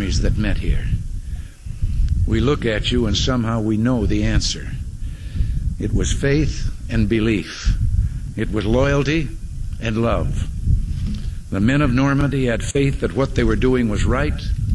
armies that met here. We look at you and somehow we know the answer. It was faith and belief. It was loyalty and love. The men of Normandy had faith that what they were doing was right,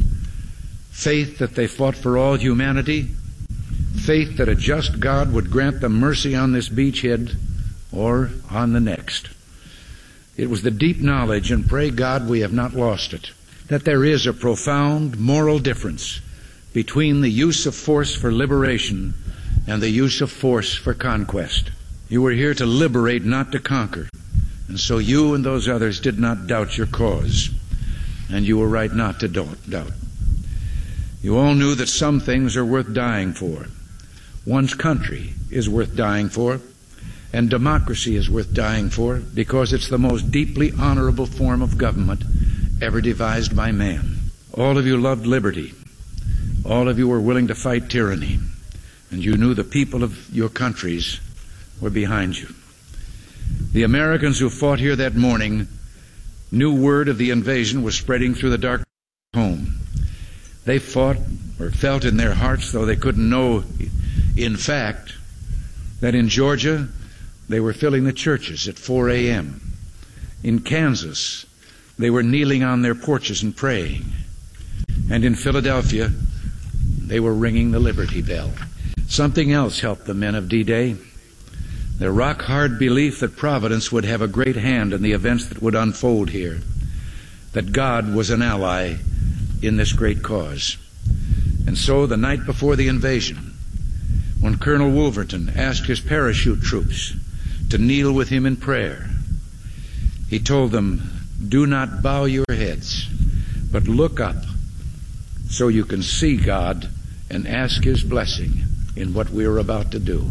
faith that they fought for all humanity, faith that a just God would grant them mercy on this beachhead or on the next. It was the deep knowledge, and pray God we have not lost it, that there is a profound moral difference between the use of force for liberation and the use of force for conquest. You were here to liberate, not to conquer. And so you and those others did not doubt your cause. And you were right not to doubt. You all knew that some things are worth dying for. One's country is worth dying for, and democracy is worth dying for, because it's the most deeply honorable form of government ever devised by man. All of you loved liberty. All of you were willing to fight tyranny. And you knew the people of your countries were behind you. The Americans who fought here that morning knew word of the invasion was spreading through the dark home. They fought or felt in their hearts, though they couldn't know in fact, that in Georgia they were filling the churches at 4 a.m. In Kansas they were kneeling on their porches and praying. And in Philadelphia they were ringing the Liberty Bell. Something else helped the men of D-Day. Their rock-hard belief that Providence would have a great hand in the events that would unfold here, that God was an ally in this great cause. And so the night before the invasion, when Colonel Wolverton asked his parachute troops to kneel with him in prayer, he told them, "Do not bow your heads, but look up so you can see God and ask His blessing in what we are about to do."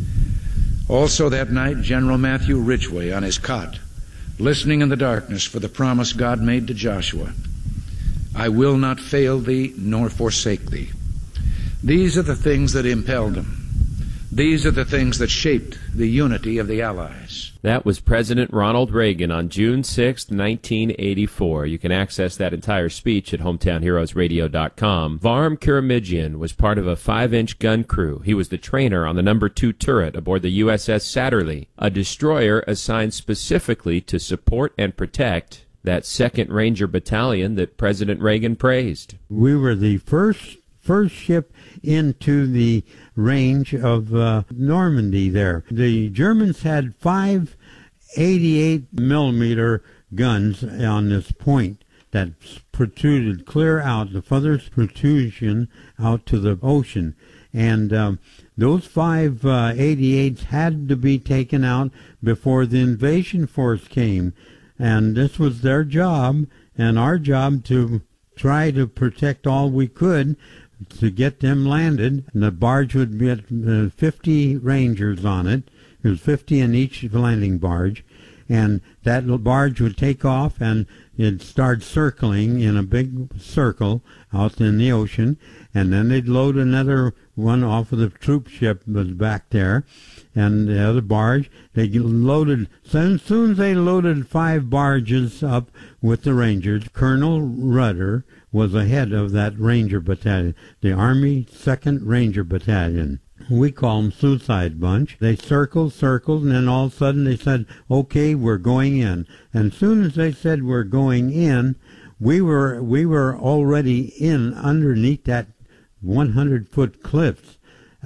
Also that night, General Matthew Ridgway on his cot, listening in the darkness for the promise God made to Joshua, "I will not fail thee nor forsake thee." These are the things that impelled him. These are the things that shaped the unity of the Allies. That was President Ronald Reagan on June 6, 1984. You can access that entire speech at hometownheroesradio.com. Varm Kiramidjian was part of a 5-inch gun crew. He was the trainer on the No. 2 turret aboard the USS Satterley, a destroyer assigned specifically to support and protect that 2nd Ranger Battalion that President Reagan praised. We were the first ship into the range of Normandy there. The Germans had 5 88-millimeter guns on this point that protruded clear out, the furthest protrusion out to the ocean. And those 5 88s had to be taken out before the invasion force came. And this was their job and our job to try to protect all we could to get them landed. And the barge would be at 50 Rangers on it. There was 50 in each landing barge. And that barge would take off and it'd start circling in a big circle out in the ocean. And then they'd load another one off of the troop ship that was back there. And the other barge, they loaded, as soon as they loaded 5 barges up with the Rangers, Colonel Rudder was the head of that Ranger Battalion, the Army 2nd Ranger Battalion. We call them Suicide Bunch. They circled, and then all of a sudden they said, "Okay, we're going in." And as soon as they said we're going in, we were already in underneath that 100-foot cliffs,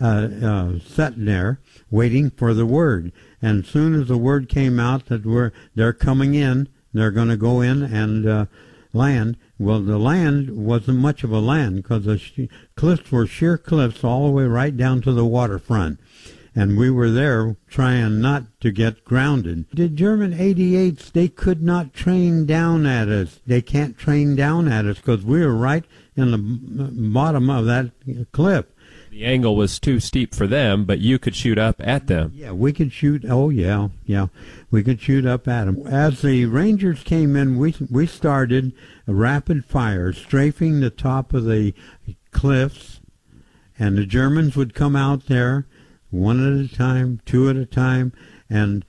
sitting there, waiting for the word. And as soon as the word came out that they're coming in, they're going to go in and land. Well, the land wasn't much of a land because the cliffs were sheer cliffs all the way right down to the waterfront. And we were there trying not to get grounded. The German 88s, they could not train down at us. They can't train down at us because we were right in the bottom of that cliff. The angle was too steep for them, but you could shoot up at them. Yeah, we could shoot. Oh, yeah. We could shoot up at them. As the Rangers came in, we started a rapid fire, strafing the top of the cliffs, and the Germans would come out there, 1 at a time, 2 at a time, and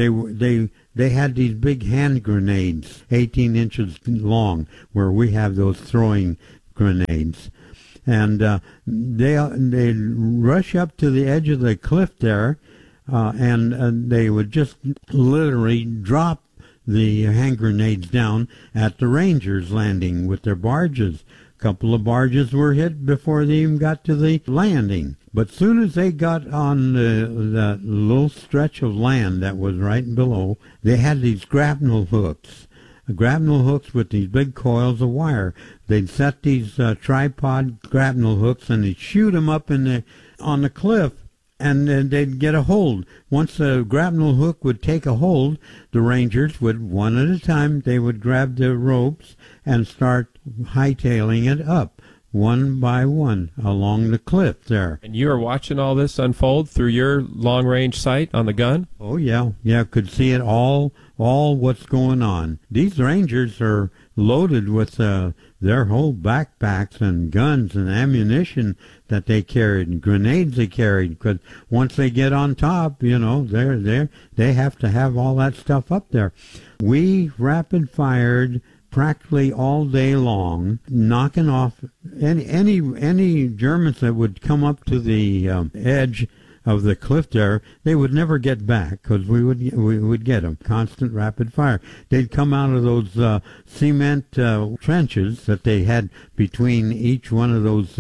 they had these big hand grenades, 18 inches long, where we have those throwing grenades. And they'd rush up to the edge of the cliff there, and they would just literally drop the hand grenades down at the Rangers landing with their barges. A couple of barges were hit before they even got to the landing. But soon as they got on the little stretch of land that was right below, they had these grapnel hooks. Grapnel hooks with these big coils of wire. They'd set these tripod grapnel hooks and they'd shoot them up on the cliff, and they'd get a hold. Once the grapnel hook would take a hold, the Rangers would, one at a time, they would grab the ropes and start hightailing it up, one by one, along the cliff there. And you were watching all this unfold through your long-range sight on the gun? Oh, yeah. Yeah, could see it all what's going on. These Rangers are loaded with their whole backpacks and guns and ammunition that they carried and grenades they carried, because once they get on top, you know, they have to have all that stuff up there. We rapid fired practically all day long, knocking off any Germans that would come up to the edge of the cliff there. They would never get back, because we would get them. Constant rapid fire. They'd come out of those cement trenches that they had between each one of those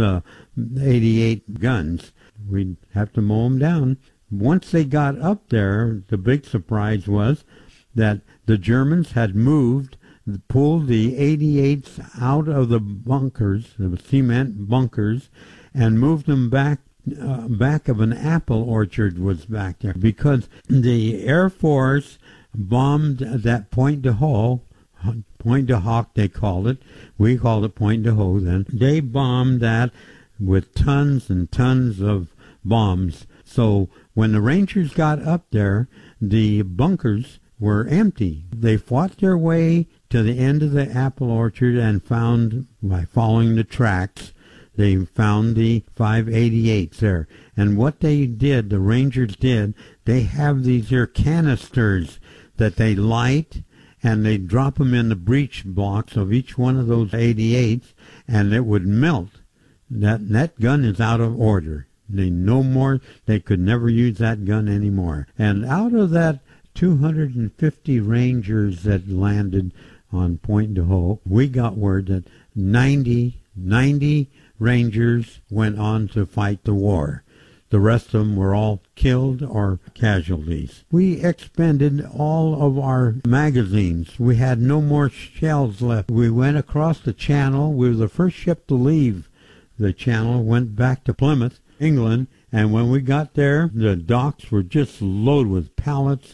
88 guns. We'd have to mow them down. Once they got up there, the big surprise was that the Germans had pulled the 88s out of the bunkers, the cement bunkers, and moved them back of an apple orchard was back there, because the Air Force bombed that Pointe du Hoc they called it. We called it Pointe du Hoc then. They bombed that with tons and tons of bombs. So when the Rangers got up there, the bunkers were empty. They fought their way to the end of the apple orchard and found, by following the tracks, they found the 588s there. And what they did, the Rangers did, they have these here canisters that they light, and they drop them in the breech blocks of each one of those 88s, and it would melt. That gun is out of order. They could never use that gun anymore. And out of that 250 Rangers that landed on Pointe du Hoc, we got word that 90 Rangers went on to fight the war. The rest of them were all killed or casualties. We expended all of our magazines. We had no more shells left. We went across the Channel. We were the first ship to leave the Channel, went back to Plymouth, England, and when we got there, the docks were just loaded with pallets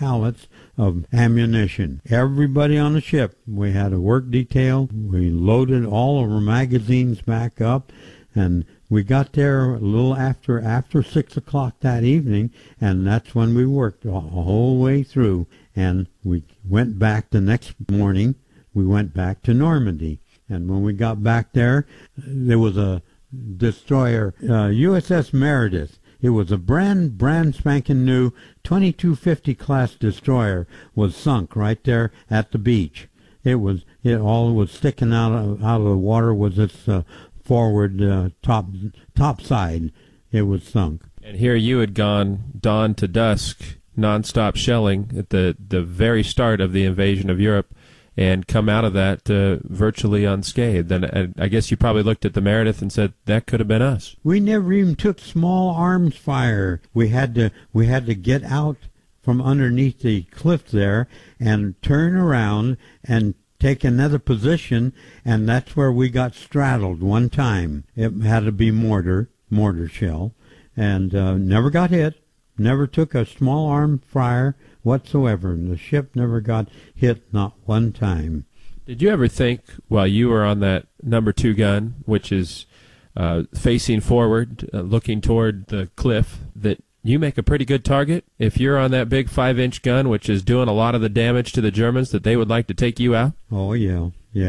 of ammunition. Everybody on the ship, we had a work detail. We loaded all of our magazines back up, and we got there a little after 6 o'clock that evening, and that's when we worked the whole way through. And we went back the next morning. We went back to Normandy. And when we got back there was a destroyer, USS Meredith. It was a brand spanking new 2250 class destroyer, was sunk right there at the beach. All was sticking out of the water was its forward top side. It was sunk. And here you had gone dawn to dusk, nonstop shelling at the very start of the invasion of Europe, and come out of that virtually unscathed. And I guess you probably looked at the Meredith and said, that could have been us. We never even took small arms fire. We had to get out from underneath the cliff there and turn around and take another position, and that's where we got straddled one time. It had to be mortar shell, and never got hit. Never took a small arm fire whatsoever, and the ship never got hit, not one time. Did you ever think, while you were on that number 2 gun, which is facing forward, looking toward the cliff, that you make a pretty good target? If you're on that big 5-inch gun, which is doing a lot of the damage to the Germans, that they would like to take you out? Oh, yeah.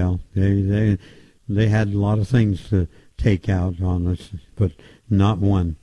They had a lot of things to take out on us, but not one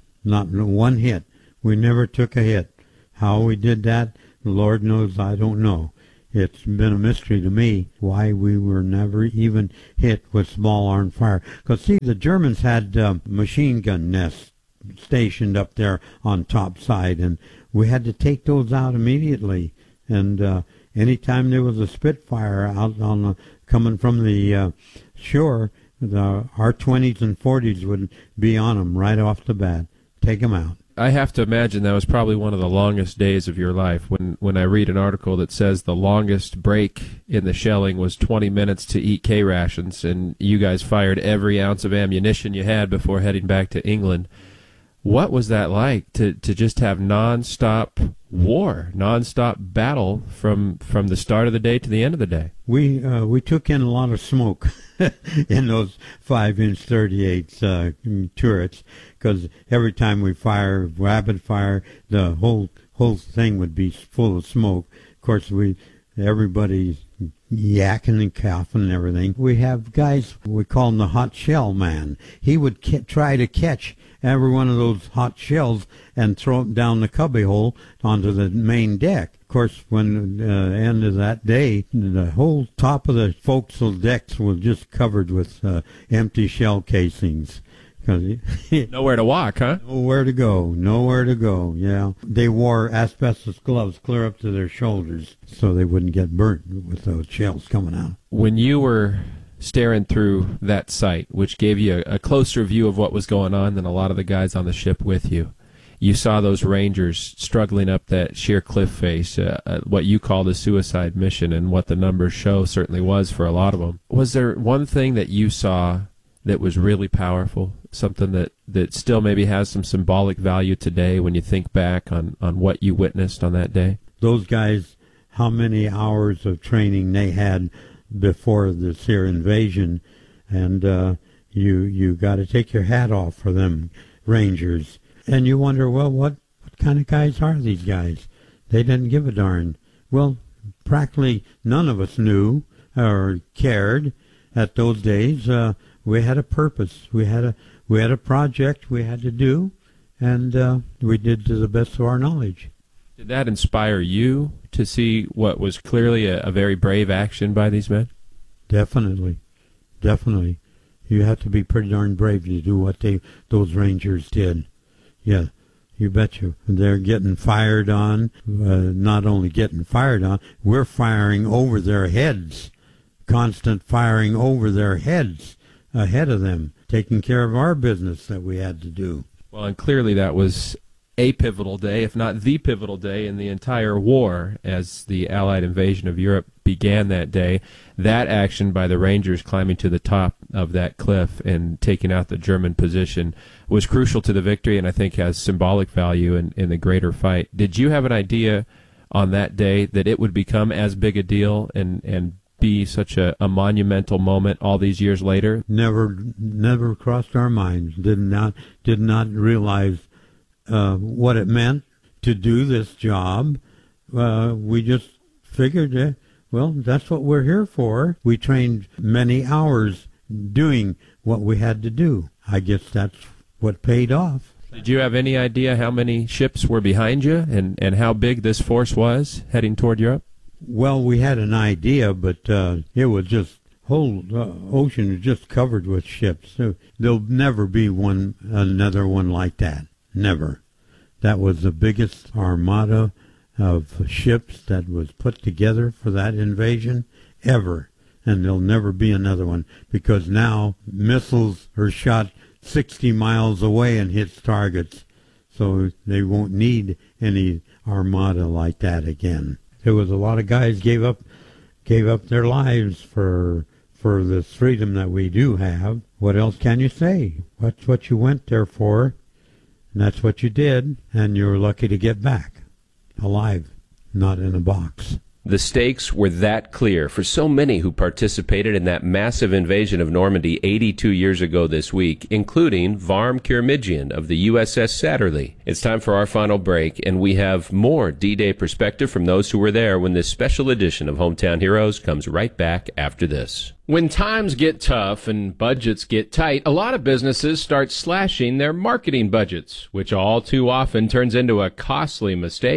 hit. We never took a hit. How we did that, Lord knows, I don't know. It's been a mystery to me why we were never even hit with small arms fire. Because, see, the Germans had machine gun nests stationed up there on top side, and we had to take those out immediately. And anytime there was a Spitfire out on coming from the shore, the R-20s and 40s would be on them right off the bat. Take them out. I have to imagine that was probably one of the longest days of your life. When I read an article that says the longest break in the shelling was 20 minutes to eat K rations, and you guys fired every ounce of ammunition you had before heading back to England. What was that like to just have nonstop war, nonstop battle from the start of the day to the end of the day? We took in a lot of smoke in those 5-inch 38 turrets, because every time we fire rapid fire, the whole thing would be full of smoke. Of course, everybody's yakking and coughing and everything. We have guys, we call him the hot shell man. He would try to catch every one of those hot shells and throw it down the cubbyhole onto the main deck. Of course, when the end of that day, the whole top of the forecastle decks was just covered with empty shell casings. Nowhere to walk, huh? Nowhere to go, yeah. They wore asbestos gloves clear up to their shoulders so they wouldn't get burnt with those shells coming out. When you were staring through that sight, which gave you a closer view of what was going on than a lot of the guys on the ship with you, you saw those Rangers struggling up that sheer cliff face, what you call the suicide mission, and what the numbers show certainly was for a lot of them. Was there one thing that you saw that was really powerful, something that still maybe has some symbolic value today when you think back on what you witnessed on that day? Those guys, how many hours of training they had before this here invasion, and you got to take your hat off for them Rangers. And you wonder, well, what kind of guys are these guys? They didn't give a darn. Well, practically none of us knew or cared at those days. We had a purpose. We had a project we had to do, and we did to the best of our knowledge. Did that inspire you to see what was clearly a very brave action by these men? Definitely. You have to be pretty darn brave to do what those Rangers did. Yeah, you betcha. They're getting fired on. Not only getting fired on, we're firing over their heads. Constant firing over their heads ahead of them, taking care of our business that we had to do. Well, and clearly that was a pivotal day, if not the pivotal day in the entire war, as the Allied invasion of Europe began that day. That action by the Rangers climbing to the top of that cliff and taking out the German position was crucial to the victory, and I think has symbolic value in the greater fight. Did you have an idea on that day that it would become as big a deal and be such a monumental moment all these years later? Never crossed our minds. Did not realize what it meant to do this job. We just figured, well, that's what we're here for. We trained many hours doing what we had to do. I guess that's what paid off. Did you have any idea how many ships were behind you and how big this force was heading toward Europe? Well, we had an idea, but it was just whole ocean is just covered with ships. So there'll never be another one like that. Never. That was the biggest armada of ships that was put together for that invasion ever. And there'll never be another one, because now missiles are shot 60 miles away and hits targets. So they won't need any armada like that again. There was a lot of guys gave up their lives for this freedom that we do have. What else can you say? That's what you went there for, and that's what you did, and you were lucky to get back alive, not in a box. The stakes were that clear for so many who participated in that massive invasion of Normandy 82 years ago this week, including Varm Kirmijian of the USS Satterlee. It's time for our final break, and we have more D-Day perspective from those who were there when this special edition of Hometown Heroes comes right back after this. When times get tough and budgets get tight, a lot of businesses start slashing their marketing budgets, which all too often turns into a costly mistake.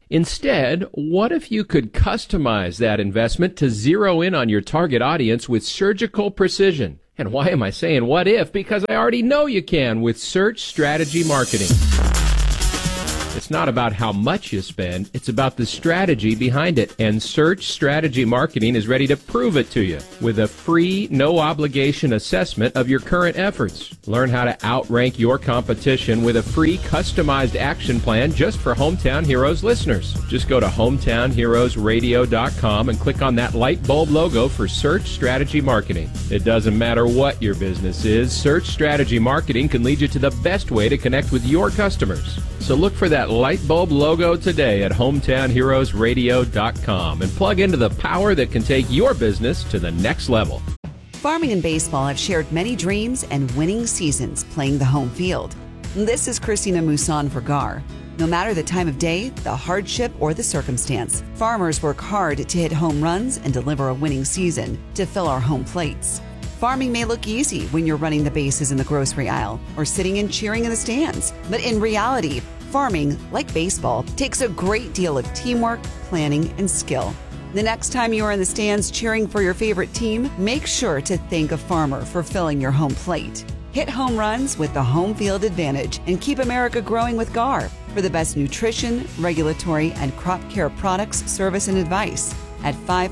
Instead, what if you could customize that investment to zero in on your target audience with surgical precision? And why am I saying what if? Because I already know you can with Search Strategy Marketing. It's not about how much you spend, it's about the strategy behind it. And Search Strategy Marketing is ready to prove it to you with a free, no-obligation assessment of your current efforts. Learn how to outrank your competition with a free, customized action plan just for Hometown Heroes listeners. Just go to hometownheroesradio.com and click on that light bulb logo for Search Strategy Marketing. It doesn't matter what your business is, Search Strategy Marketing can lead you to the best way to connect with your customers. So look for that light bulb logo today at hometownheroesradio.com and plug into the power that can take your business to the next level. Farming and baseball have shared many dreams and winning seasons playing the home field. This is Christina Mousson for GAR. No matter the time of day, the hardship, or the circumstance, farmers work hard to hit home runs and deliver a winning season to fill our home plates. Farming may look easy when you're running the bases in the grocery aisle or sitting and cheering in the stands, but in reality, farming, like baseball, takes a great deal of teamwork, planning, and skill. The next time you are in the stands cheering for your favorite team, make sure to thank a farmer for filling your home plate. Hit home runs with the home field advantage and keep America growing with GAR for the best nutrition, regulatory, and crop care products, service, and advice at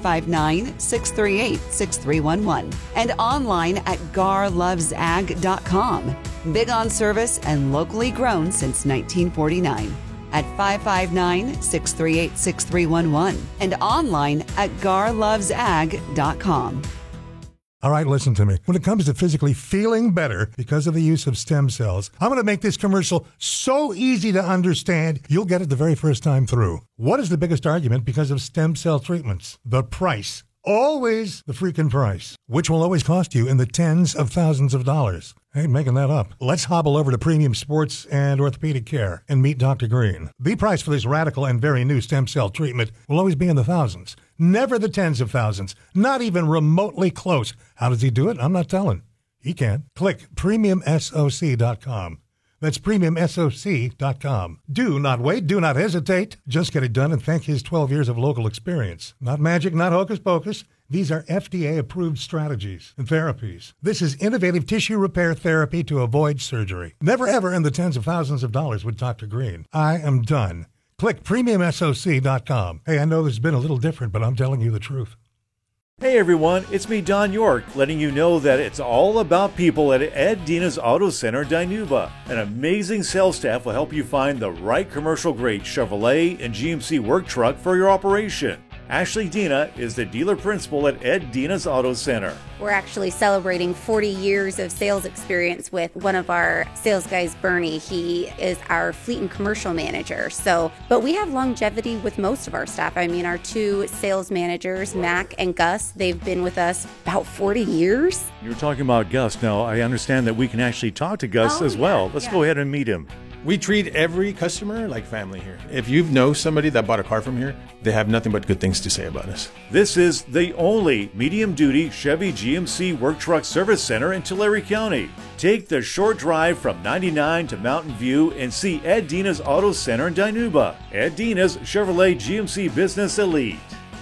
559-638-6311 and online at garlovesag.com. Big on service and locally grown since 1949 at 559-638-6311 and online at garlovesag.com. All right, listen to me. When it comes to physically feeling better because of the use of stem cells, I'm going to make this commercial so easy to understand, you'll get it the very first time through. What is the biggest argument because of stem cell treatments? The price. Always the freaking price, which will always cost you in the tens of thousands of dollars. I ain't making that up. Let's hobble over to Premium Sports and Orthopedic Care and meet Dr. Green. The price for this radical and very new stem cell treatment will always be in the thousands. Never the tens of thousands. Not even remotely close. How does he do it? I'm not telling. He can. Click PremiumSoc.com. That's PremiumSoc.com. Do not wait. Do not hesitate. Just get it done and thank his 12 years of local experience. Not magic, not hocus pocus. These are FDA-approved strategies and therapies. This is innovative tissue repair therapy to avoid surgery. Never ever in the tens of thousands of dollars with Dr. Green. I am done. Click PremiumSoc.com. Hey, I know this has been a little different, but I'm telling you the truth. Hey everyone, it's me, Don York, letting you know that it's all about people at Ed Dina's Auto Center, Dinuba. An amazing sales staff will help you find the right commercial-grade Chevrolet and GMC work truck for your operation. Ashley Dina is the dealer principal at Ed Dina's Auto Center. We're actually celebrating 40 years of sales experience with one of our sales guys, Bernie. He is our fleet and commercial manager. But we have longevity with most of our staff. I mean, our two sales managers, Mac and Gus, they've been with us about 40 years. You're talking about Gus. Now, I understand that we can actually talk to Gus as well. Let's go ahead and meet him. We treat every customer like family here. If you know somebody that bought a car from here, they have nothing but good things to say about us. This is the only medium-duty Chevy GMC work truck service center in Tulare County. Take the short drive from 99 to Mountain View and see Ed Dina's Auto Center in Dinuba. Ed Dina's Chevrolet GMC Business Elite.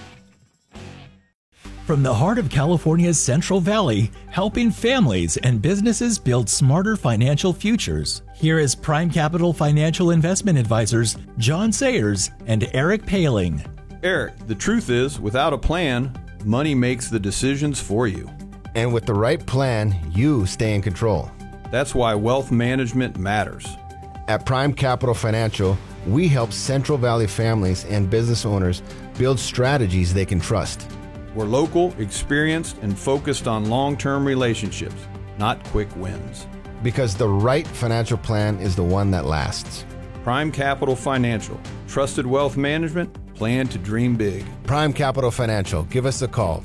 From the heart of California's Central Valley, helping families and businesses build smarter financial futures. Here is Prime Capital Financial Investment Advisors John Sayers and Eric Paling. Eric, the truth is, without a plan, money makes the decisions for you. And with the right plan, you stay in control. That's why wealth management matters. At Prime Capital Financial, we help Central Valley families and business owners build strategies they can trust. We're local, experienced, and focused on long-term relationships, not quick wins. Because the right financial plan is the one that lasts. Prime Capital Financial. Trusted wealth management. Plan to dream big. Prime Capital Financial. Give us a call,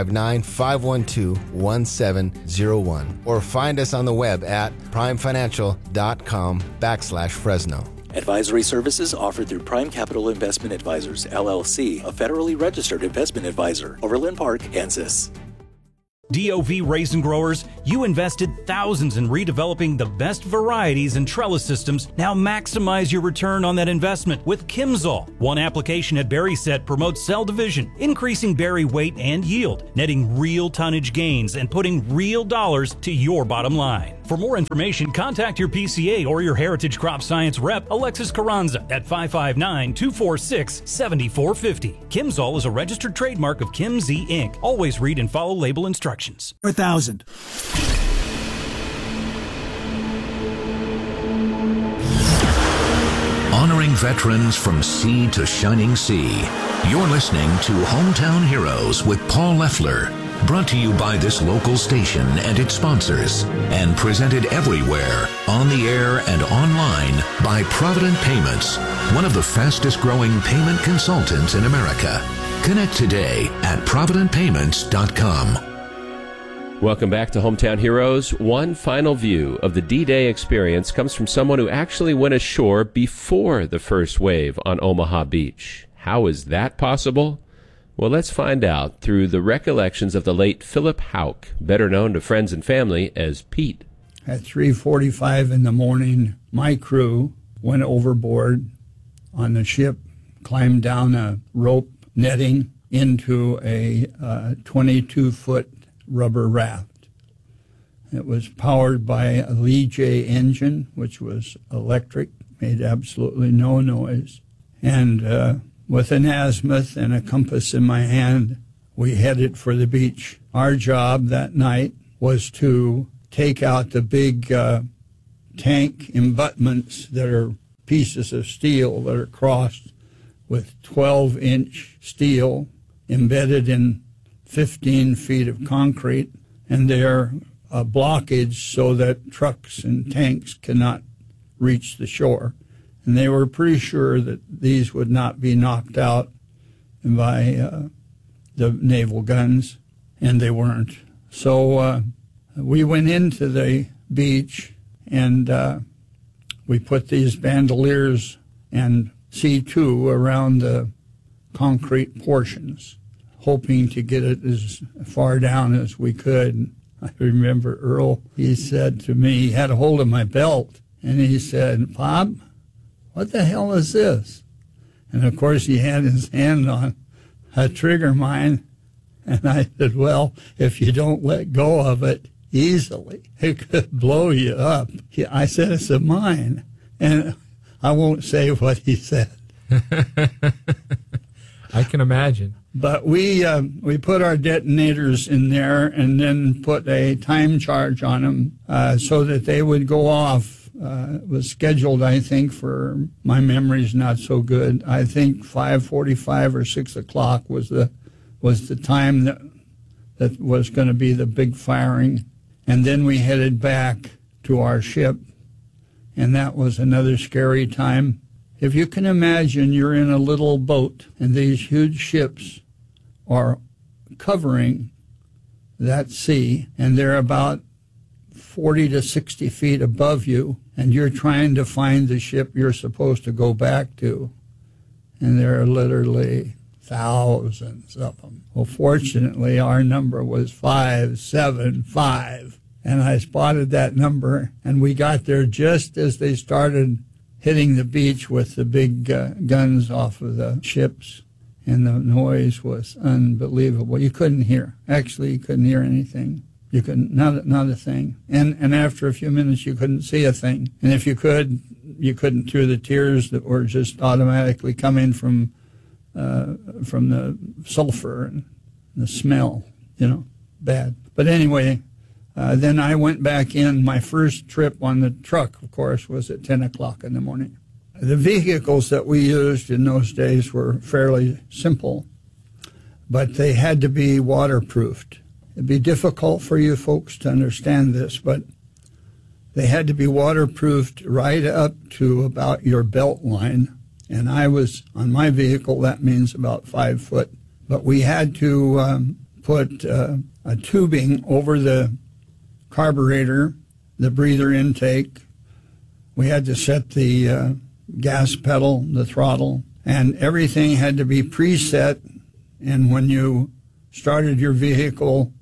559-512-1701. Or find us on the web at primefinancial.com/Fresno. Advisory services offered through Prime Capital Investment Advisors, LLC, a federally registered investment advisor, Overland Park, Kansas. DOV Raisin Growers, you invested thousands in redeveloping the best varieties and trellis systems. Now maximize your return on that investment with Kimzol. One application at Berry Set promotes cell division, increasing berry weight and yield, netting real tonnage gains, and putting real dollars to your bottom line. For more information, contact your PCA or your Heritage Crop Science rep, Alexis Carranza, at 559-246-7450. Kimzol is a registered trademark of Kim Z Inc. Always read and follow label instructions. 1,000. Honoring veterans from sea to shining sea. You're listening to Hometown Heroes with Paul Leffler. Brought to you by this local station and its sponsors, and presented everywhere, on the air and online, by Provident Payments, one of the fastest growing payment consultants in America. Connect today at providentpayments.com. Welcome back to Hometown Heroes. One final view of the D-Day experience comes from someone who actually went ashore before the first wave on Omaha Beach. How is that possible? Well, let's find out through the recollections of the late Philip Houck, better known to friends and family as Pete. At 3:45 in the morning, my crew went overboard on the ship, climbed down a rope netting into a 22-foot rubber raft. It was powered by a Lee J engine, which was electric, made absolutely no noise. And with an azimuth and a compass in my hand, we headed for the beach. Our job that night was to take out the big tank embutments that are pieces of steel that are crossed with 12-inch steel embedded in 15 feet of concrete, and they're a blockage so that trucks and tanks cannot reach the shore. And they were pretty sure that these would not be knocked out by the naval guns, and they weren't. So we went into the beach, and we put these bandoliers and C2 around the concrete portions, hoping to get it as far down as we could. I remember Earl, he said to me, he had a hold of my belt, and he said, "Bob, what the hell is this?" And of course he had his hand on a trigger mine, and I said, "Well, if you don't let go of it easily, it could blow you up." I said, "It's a mine," and I won't say what he said. I can imagine. But we put our detonators in there and then put a time charge on them so that they would go off. It was scheduled, I think, for, my memory's not so good, I think 5:45 or 6 o'clock was the time that was going to be the big firing. And then we headed back to our ship, and that was another scary time. If you can imagine, you're in a little boat, and these huge ships are covering that sea, and they're about 40 to 60 feet above you, and you're trying to find the ship you're supposed to go back to. And there are literally thousands of them. Well, fortunately, our number was 575, and I spotted that number, and we got there just as they started hitting the beach with the big guns off of the ships, and the noise was unbelievable. You couldn't hear. Actually, you couldn't hear anything. You couldn't, not a thing. And after a few minutes, you couldn't see a thing. And if you could, you couldn't through the tears that were just automatically coming from the sulfur and the smell, bad. But anyway, then I went back in. My first trip on the truck, of course, was at 10 o'clock in the morning. The vehicles that we used in those days were fairly simple, but they had to be waterproofed. It'd be difficult for you folks to understand this, but they had to be waterproofed right up to about your belt line. And I was, on my vehicle, that means about 5 foot. But we had to put a tubing over the carburetor, the breather intake. We had to set the gas pedal, the throttle, and everything had to be preset. And when you started your vehicle,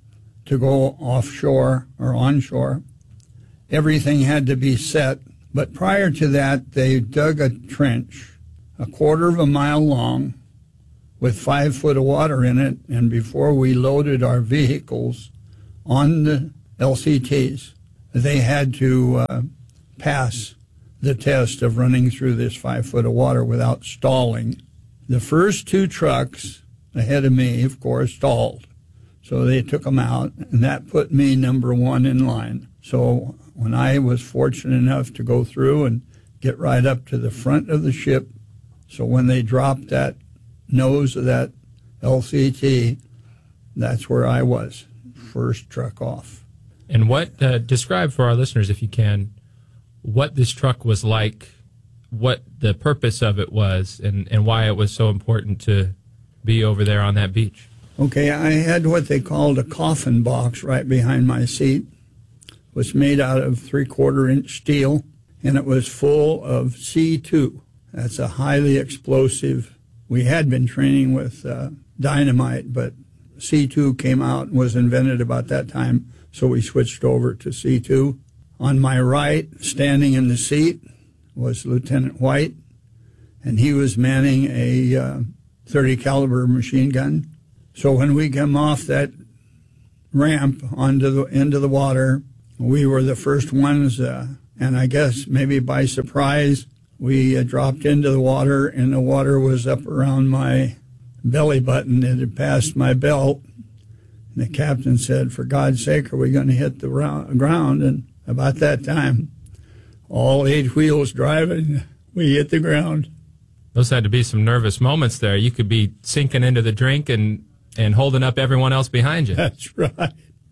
to go offshore or onshore. Everything had to be set. But prior to that, they dug a trench a quarter of a mile long with 5 foot of water in it. And before we loaded our vehicles on the LCTs, they had to pass the test of running through this 5 foot of water without stalling. The first 2 trucks ahead of me, of course, stalled. So they took them out, and that put me number 1 in line. So when I was fortunate enough to go through and get right up to the front of the ship, so when they dropped that nose of that LCT, that's where I was, first truck off. And what, describe for our listeners, if you can, what this truck was like, what the purpose of it was, and why it was so important to be over there on that beach. Okay, I had what they called a coffin box right behind my seat. It was made out of 3/4 inch steel, and it was full of C2. That's a highly explosive. We had been training with dynamite, but C2 came out and was invented about that time, so we switched over to C2. On my right, standing in the seat, was Lieutenant White, and he was manning a .30 caliber machine gun. So when we came off that ramp into the water, we were the first ones, and I guess maybe by surprise, we dropped into the water, and the water was up around my belly button. It had passed my belt. And the captain said, "For God's sake, are we going to hit the ground?" And about that time, all 8 wheels driving, we hit the ground. Those had to be some nervous moments there. You could be sinking into the drink and holding up everyone else behind you. That's right.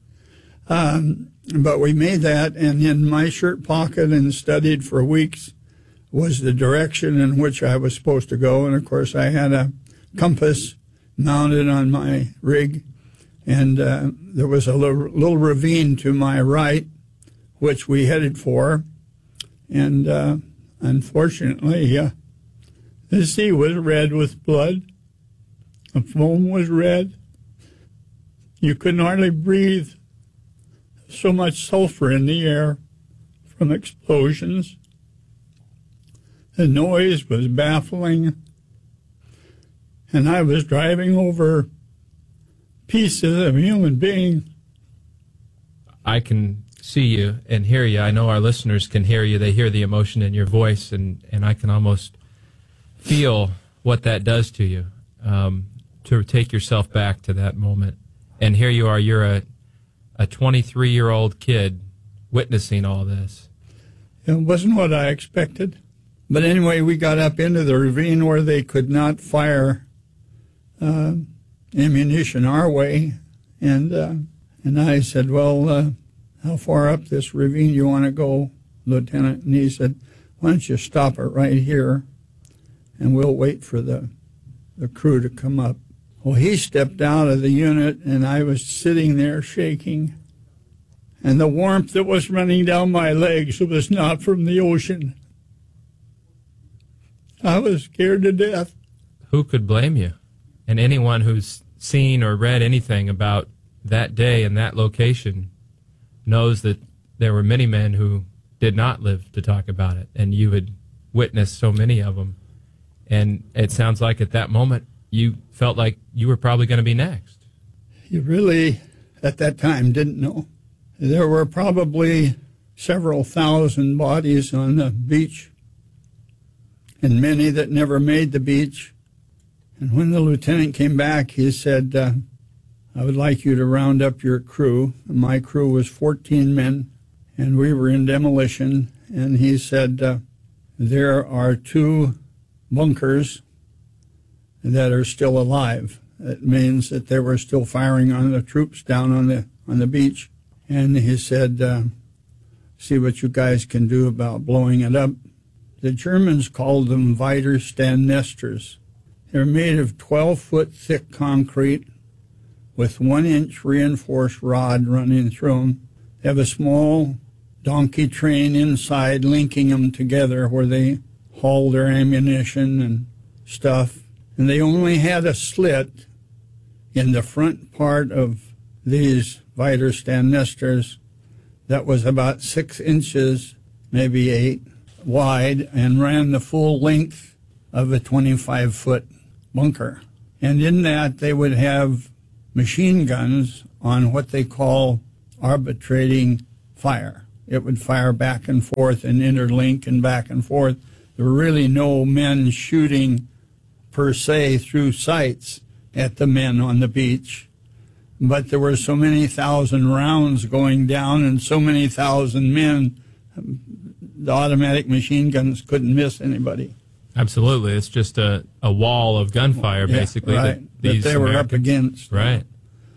But we made that, and in my shirt pocket and studied for weeks was the direction in which I was supposed to go. And, of course, I had a compass mounted on my rig, and there was a little ravine to my right, which we headed for. And unfortunately, the sea was red with blood. The foam was red. You couldn't hardly breathe. So much sulfur in the air from explosions. The noise was baffling. And I was driving over pieces of human beings. I can see you and hear you. I know our listeners can hear you. They hear the emotion in your voice, and I can almost feel what that does to you, to take yourself back to that moment. And here you are, you're a 23-year-old kid witnessing all this. It wasn't what I expected. But anyway, we got up into the ravine where they could not fire ammunition our way. And I said, "Well, how far up this ravine do you want to go, Lieutenant?" And he said, "Why don't you stop it right here, and we'll wait for the crew to come up." Well, he stepped out of the unit, and I was sitting there shaking. And the warmth that was running down my legs was not from the ocean. I was scared to death. Who could blame you? And anyone who's seen or read anything about that day and that location knows that there were many men who did not live to talk about it, and you had witnessed so many of them. And it sounds like at that moment you felt like you were probably going to be next. You really, at that time, didn't know. There were probably several thousand bodies on the beach, and many that never made the beach. And when the lieutenant came back, he said, "I would like you to round up your crew." My crew was 14 men, and we were in demolition. And he said, "There are 2 bunkers that are still alive." It means that they were still firing on the troops down on the beach. And he said, "See what you guys can do about blowing it up." The Germans called them Widerstand-Nesters. They're made of 12-foot thick concrete with 1-inch reinforced rod running through them. They have a small donkey train inside linking them together where they haul their ammunition and stuff. And they only had a slit in the front part of these Widerstand nesters that was about 6 inches, maybe 8, wide, and ran the full length of a 25-foot bunker. And in that, they would have machine guns on what they call arbitrating fire. It would fire back and forth and interlink and back and forth. There were really no men shooting per se through sights at the men on the beach. But there were so many thousand rounds going down and so many thousand men, the automatic machine guns couldn't miss anybody. Absolutely. It's just a wall of gunfire, basically. Right, that they were up against. Right.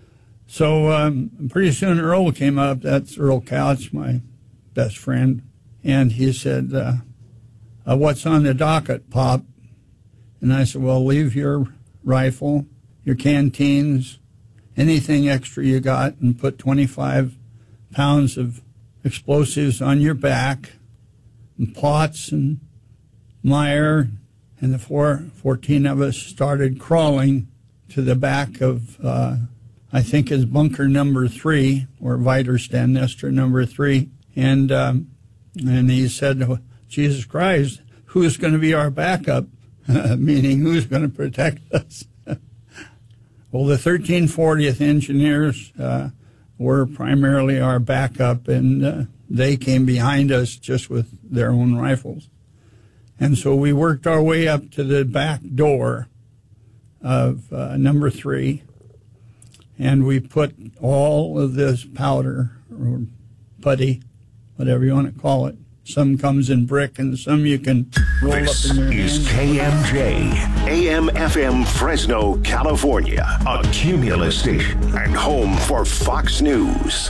So pretty soon Earl came up. That's Earl Couch, my best friend. And he said, what's on the docket, Pop? And I said, well, leave your rifle, your canteens, anything extra you got, and put 25 pounds of explosives on your back, and pots and mire, and the 14 of us started crawling to the back of, I think is bunker number 3, or Widerstand nester number 3. And he said, Jesus Christ, who's going to be our backup? Meaning who's going to protect us? Well, the 1340th Engineers were primarily our backup, and they came behind us just with their own rifles. And so we worked our way up to the back door of number 3, and we put all of this powder, or putty, whatever you want to call it. Some comes in brick, and some you can roll up in your hand. This is KMJ, AM/FM Fresno, California, a Cumulus station and home for Fox News.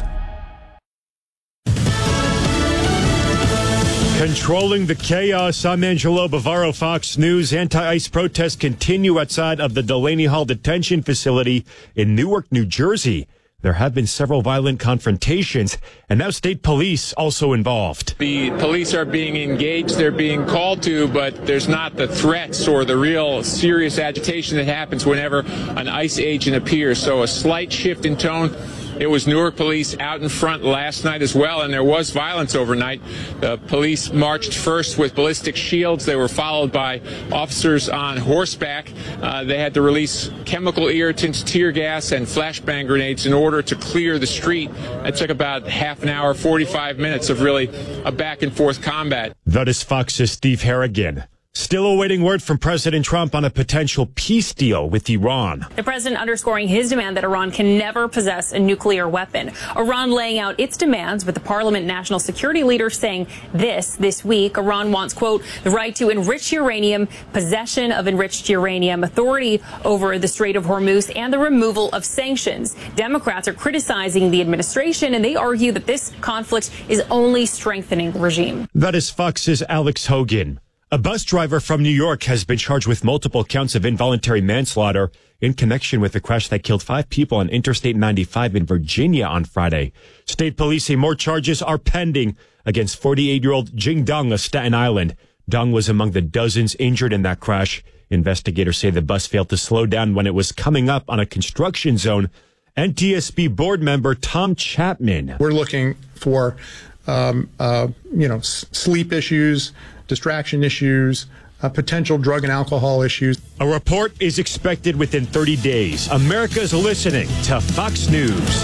Controlling the chaos, I'm Angelo Bavaro, Fox News. Anti-ICE protests continue outside of the Delaney Hall detention facility in Newark, New Jersey. There have been several violent confrontations, and now state police also involved. The police are being engaged, they're being called to, but there's not the threats or the real serious agitation that happens whenever an ICE agent appears. So a slight shift in tone. It was Newark police out in front last night as well, and there was violence overnight. The police marched first with ballistic shields. They were followed by officers on horseback. They had to release chemical irritants, tear gas, and flashbang grenades in order to clear the street. It took about half an hour, 45 minutes of really a back-and-forth combat. That is Fox's Steve Harrigan. Still awaiting word from President Trump on a potential peace deal with Iran. The president underscoring his demand that Iran can never possess a nuclear weapon. Iran laying out its demands, with the parliament national security leader saying this week. Iran wants, quote, the right to enrich uranium, possession of enriched uranium, authority over the Strait of Hormuz, and the removal of sanctions. Democrats are criticizing the administration, and they argue that this conflict is only strengthening the regime. That is Fox's Alex Hogan. A bus driver from New York has been charged with multiple counts of involuntary manslaughter in connection with the crash that killed 5 people on Interstate 95 in Virginia on Friday. State police say more charges are pending against 48-year-old Jing Dong of Staten Island. Dong was among the dozens injured in that crash. Investigators say the bus failed to slow down when it was coming up on a construction zone. NTSB board member Tom Chapman. We're looking for, sleep issues, distraction issues, potential drug and alcohol issues. A report is expected within 30 days. America's listening to Fox News.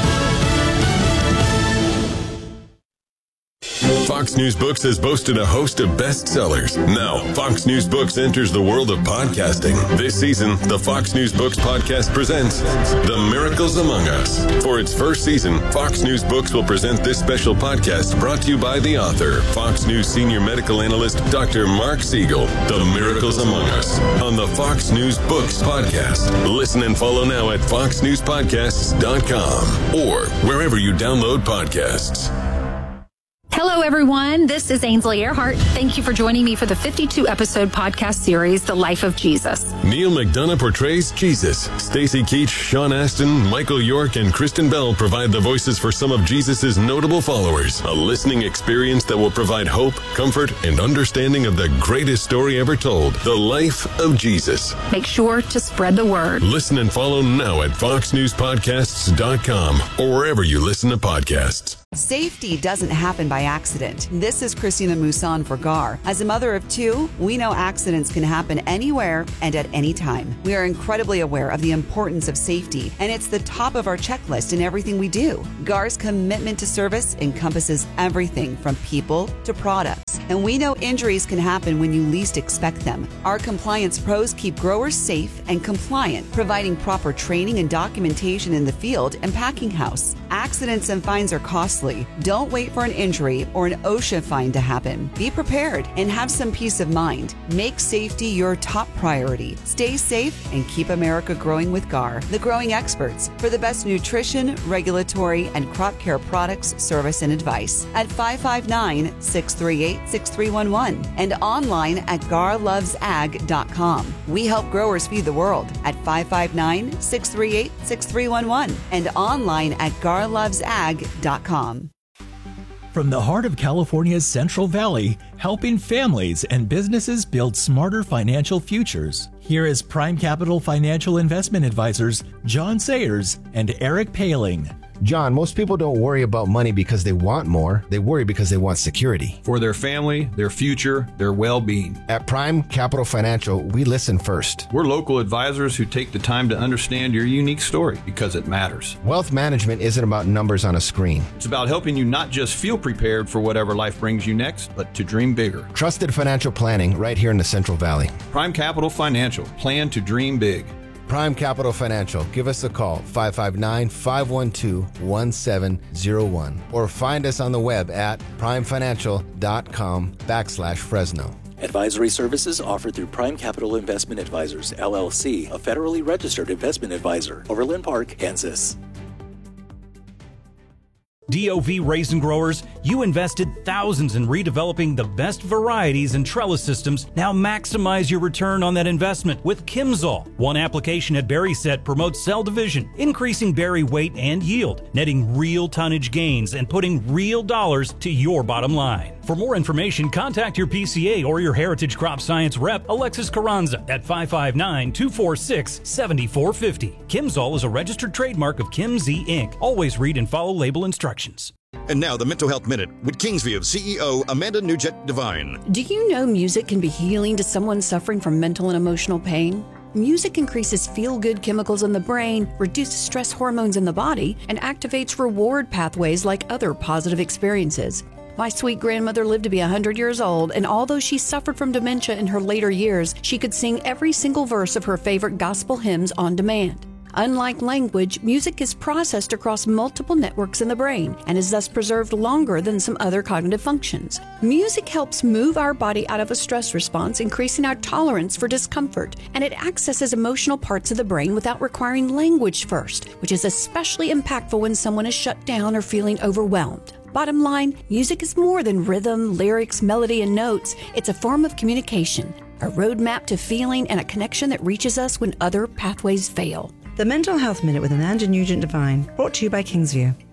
Fox News Books has boasted a host of bestsellers. Now, Fox News Books enters the world of podcasting. This season, the Fox News Books podcast presents The Miracles Among Us. For its first season, Fox News Books will present this special podcast brought to you by the author, Fox News senior medical analyst, Dr. Mark Siegel. The Miracles Among Us on the Fox News Books podcast. Listen and follow now at foxnewspodcasts.com or wherever you download podcasts. Hello, everyone. This is Ainsley Earhart. Thank you for joining me for the 52-episode podcast series, The Life of Jesus. Neil McDonough portrays Jesus. Stacey Keach, Sean Astin, Michael York, and Kristen Bell provide the voices for some of Jesus' notable followers. A listening experience that will provide hope, comfort, and understanding of the greatest story ever told, the life of Jesus. Make sure to spread the word. Listen and follow now at foxnewspodcasts.com or wherever you listen to podcasts. Safety doesn't happen by accident. This is Christina Mousson for GAR. As a mother of two, we know accidents can happen anywhere and at any time. We are incredibly aware of the importance of safety, and it's the top of our checklist in everything we do. GAR's commitment to service encompasses everything from people to products, and we know injuries can happen when you least expect them. Our compliance pros keep growers safe and compliant, providing proper training and documentation in the field and packing house. Accidents and fines are costly. Don't wait for an injury or an OSHA fine to happen. Be prepared and have some peace of mind. Make safety your top priority. Stay safe and keep America growing with GAR, the growing experts for the best nutrition, regulatory, and crop care products, service, and advice at 559-638-6311 and online at garlovesag.com. We help growers feed the world at 559-638-6311 and online at garlovesag.com. From the heart of California's Central Valley, helping families and businesses build smarter financial futures. Here is Prime Capital Financial Investment Advisors John Sayers and Eric Paling. John, most people don't worry about money because they want more. They worry because they want security. For their family, their future, their well-being. At Prime Capital Financial, we listen first. We're local advisors who take the time to understand your unique story because it matters. Wealth management isn't about numbers on a screen. It's about helping you not just feel prepared for whatever life brings you next, but to dream bigger. Trusted financial planning right here in the Central Valley. Prime Capital Financial. Plan to dream big. Prime Capital Financial. Give us a call, 559-512-1701, or find us on the web at primefinancial.com/Fresno. Advisory services offered through Prime Capital Investment Advisors, LLC, a federally registered investment advisor, Overland Park, Kansas. DOV Raisin Growers, you invested thousands in redeveloping the best varieties and trellis systems. Now maximize your return on that investment with Kimzol. One application at Berry Set promotes cell division, increasing berry weight and yield, netting real tonnage gains, and putting real dollars to your bottom line. For more information, contact your PCA or your Heritage Crop Science rep, Alexis Carranza, at 559-246-7450. Kimzol is a registered trademark of KimZ Inc. Always read and follow label instructions. And now the Mental Health Minute with Kingsview CEO Amanda Nugent Devine. Do you know music can be healing to someone suffering from mental and emotional pain? Music increases feel-good chemicals in the brain, reduces stress hormones in the body, and activates reward pathways like other positive experiences. My sweet grandmother lived to be 100 years old, and although she suffered from dementia in her later years, she could sing every single verse of her favorite gospel hymns on demand. Unlike language, music is processed across multiple networks in the brain and is thus preserved longer than some other cognitive functions. Music helps move our body out of a stress response, increasing our tolerance for discomfort, and it accesses emotional parts of the brain without requiring language first, which is especially impactful when someone is shut down or feeling overwhelmed. Bottom line, music is more than rhythm, lyrics, melody, and notes. It's a form of communication, a roadmap to feeling, and a connection that reaches us when other pathways fail. The Mental Health Minute with Amanda Nugent Devine, brought to you by Kingsview.